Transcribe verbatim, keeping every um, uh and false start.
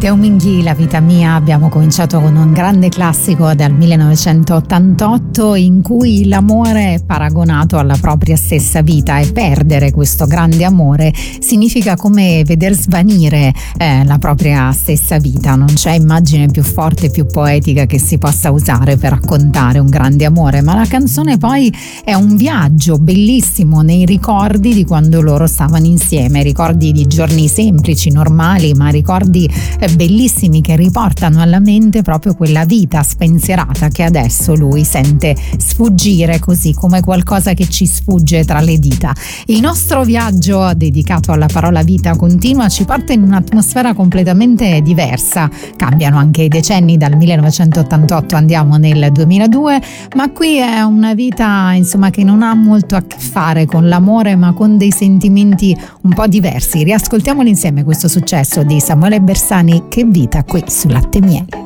Matteo Minghi, La vita mia. Abbiamo cominciato con un grande classico dal millenovecentottantotto in cui l'amore è paragonato alla propria stessa vita, e perdere questo grande amore significa come veder svanire eh, la propria stessa vita. Non c'è immagine più forte, più poetica che si possa usare per raccontare un grande amore, ma la canzone poi è un viaggio bellissimo nei ricordi di quando loro stavano insieme, ricordi di giorni semplici, normali, ma ricordi bellissimi che riportano alla mente proprio quella vita spensierata che adesso lui sente sfuggire così come qualcosa che ci sfugge tra le dita. Il nostro viaggio dedicato alla parola vita continua ci porta in un'atmosfera completamente diversa. Cambiano anche i decenni, dal millenovecentottantotto andiamo nel duemiladue, ma qui è una vita insomma che non ha molto a che fare con l'amore, ma con dei sentimenti un po' diversi. Riascoltiamolo insieme questo successo di Samuele Bersani, Che vita, qui su Latte e Miele.